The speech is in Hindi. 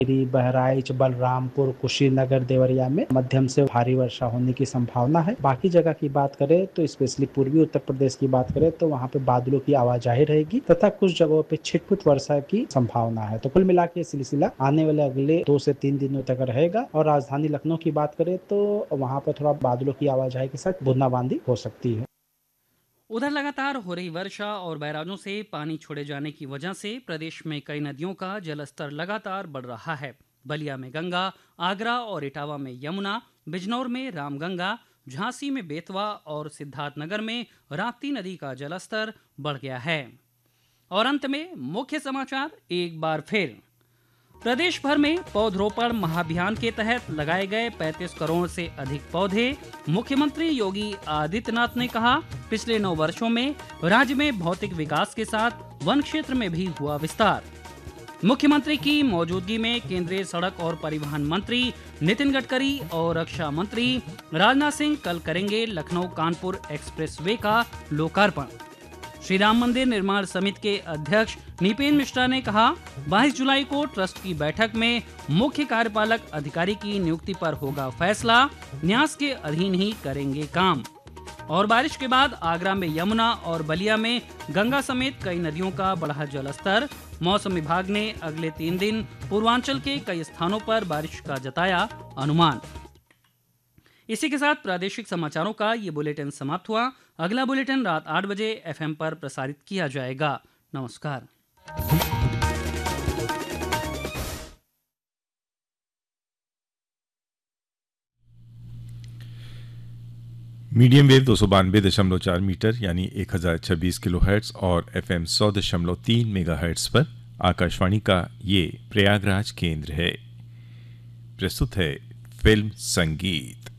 बहराइच, बलरामपुर, कुशीनगर, देवरिया में मध्यम से भारी वर्षा होने की संभावना है। बाकी जगह की बात करें तो स्पेशली पूर्वी उत्तर प्रदेश की बात करें तो वहाँ पे बादलों की आवाजाही रहेगी तथा कुछ जगहों पे छिटपुट वर्षा की संभावना है। तो कुल मिला के सिलसिला आने वाले अगले 2 से 3 दिनों तक रहेगा। और राजधानी लखनऊ की बात करें तो वहाँ पर थोड़ा बादलों की आवाजाही के साथ बूंदाबांदी हो सकती है। उधर लगातार हो रही वर्षा और बैराजों से पानी छोड़े जाने की वजह से प्रदेश में कई नदियों का जलस्तर लगातार बढ़ रहा है। बलिया में गंगा, आगरा और इटावा में यमुना, बिजनौर में रामगंगा, झांसी में बेतवा और सिद्धार्थनगर में राप्ती नदी का जलस्तर बढ़ गया है। और अंत में मुख्य समाचार एक बार फिर। प्रदेश भर में पौधरोपण महाअभियान के तहत लगाए गए 35 करोड़ से अधिक पौधे। मुख्यमंत्री योगी आदित्यनाथ ने कहा, पिछले 9 वर्षों में राज्य में भौतिक विकास के साथ वन क्षेत्र में भी हुआ विस्तार। मुख्यमंत्री की मौजूदगी में केंद्रीय सड़क और परिवहन मंत्री नितिन गडकरी और रक्षा मंत्री राजनाथ सिंह कल करेंगे लखनऊ कानपुर एक्सप्रेसवे का लोकार्पण। श्री राम मंदिर निर्माण समिति के अध्यक्ष निपेन मिश्रा ने कहा, 22 जुलाई को ट्रस्ट की बैठक में मुख्य कार्यपालक अधिकारी की नियुक्ति पर होगा फैसला, न्यास के अधीन ही करेंगे काम। और बारिश के बाद आगरा में यमुना और बलिया में गंगा समेत कई नदियों का बढ़ा जलस्तर। मौसम विभाग ने अगले 3 दिन पूर्वांचल के कई स्थानों पर बारिश का जताया अनुमान। इसी के साथ प्रादेशिक समाचारों का ये बुलेटिन समाप्त हुआ। अगला बुलेटिन रात 8 बजे FM पर प्रसारित किया जाएगा। नमस्कार। मीडियम वेव 292.4 मीटर यानी 1026 किलोहर्ट्ज और FM 100.3 मेगाहर्ट्ज पर आकाशवाणी का ये प्रयागराज केंद्र है। प्रस्तुत है फिल्म संगीत।